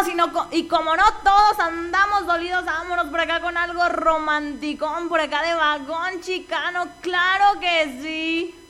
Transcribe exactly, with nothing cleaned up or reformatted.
y, no, y como no todos andamos dolidos, vámonos por acá con algo romanticón, por acá de vagón chicano, claro que sí.